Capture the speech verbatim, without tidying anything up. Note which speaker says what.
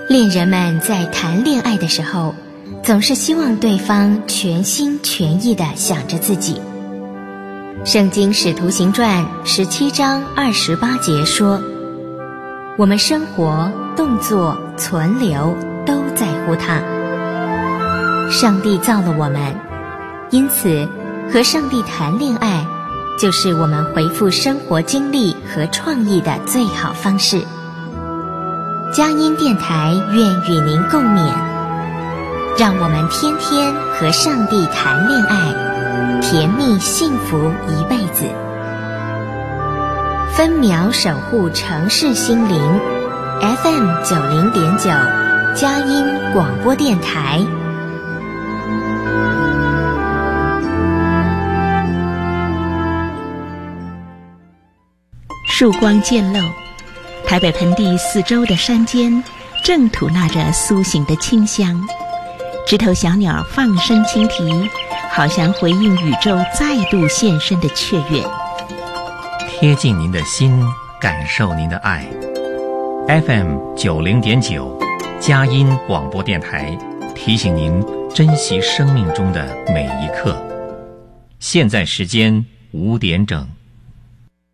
Speaker 1: 恋人们在谈恋爱的时候，总是希望对方全心全意地想着自己。圣经使徒行传十七章二十八节说，我们生活、动作、存留都在乎他。上帝造了我们，因此和上帝谈恋爱就是我们回复生活经历和创意的最好方式。佳音电台愿与您共勉，让我们天天和上帝谈恋爱，甜蜜幸福一辈子。分秒守护城市心灵 F M 九零点九，佳音广播电台。
Speaker 2: 曙光渐露，台北盆地四周的山间正吐纳着苏醒的清香，枝头小鸟放声轻啼，好像回应宇宙再度现身的雀跃。
Speaker 3: 贴近您的心，感受您的爱。F M 九零点九，佳音广播电台提醒您珍惜生命中的每一刻。现在时间五点整。